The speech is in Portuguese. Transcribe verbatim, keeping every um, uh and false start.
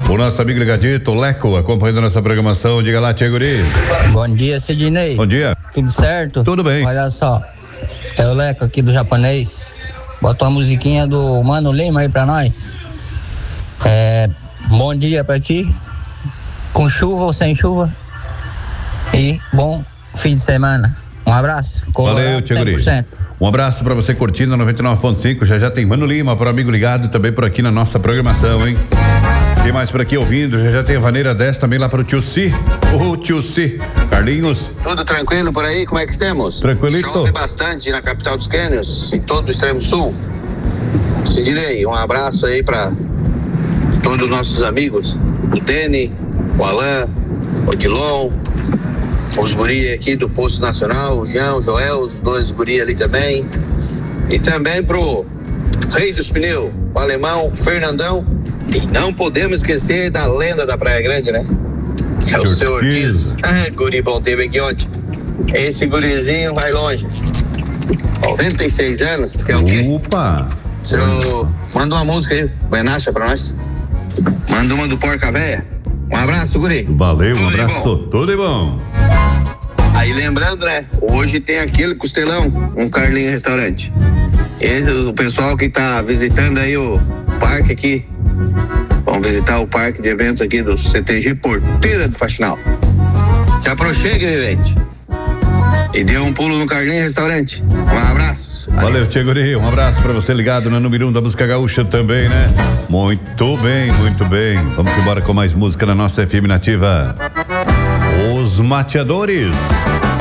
O nosso amigo ligadito, Leco, acompanhando nossa programação. Diga lá, Tia Guri. Bom dia, Sidney. Bom dia. Tudo certo? Tudo bem. Olha só, é o Leco aqui do japonês. Bota uma musiquinha do Mano Lima aí pra nós. É, bom dia pra ti. Com chuva ou sem chuva. E bom fim de semana. Um abraço. Valeu, Tia Guri. Um abraço pra você curtindo a noventa e nove ponto cinco. Já já tem Mano Lima, para amigo ligado também por aqui na nossa programação, hein? Tem mais por aqui ouvindo, já já tem a vaneira dez também lá pro Tio Si. Ô, Tio Si. Carlinhos. Tudo tranquilo por aí? Como é que estamos? Tranquilito. Chove bastante na capital dos cânions, em todo o extremo sul. Sidney, um abraço aí pra todos os nossos amigos. O Dene, o Alain, o Dilon, os guri aqui do Posto Nacional, o Jean, o Joel, os dois guri ali também. E também pro Rei dos Pneus, o alemão, o Fernandão. E não podemos esquecer da lenda da Praia Grande, né? É o seu Ortiz. Ah, guri bom, teve aqui ontem. Esse gurizinho vai longe. noventa e seis anos, tu quer o quê? Opa! Seu... Manda uma música aí, Benacha, pra nós. Manda uma do Porca Véia. Um abraço, guri. Valeu, um Tudo abraço. Tudo de bom. Aí lembrando, né? Hoje tem aquele costelão, um Carlinho Restaurante. Esse, o pessoal que tá visitando aí o parque aqui, vamos visitar o parque de eventos aqui do C T G Porteira do Faxinal. Se aproxime, vivente. E dê um pulo no Carlinho Restaurante. Um abraço. Valeu, Tia Guri. Um abraço pra você ligado na número um da música gaúcha também, né? Muito bem, muito bem. Vamos embora com mais música na nossa F M Nativa. Os Mateadores.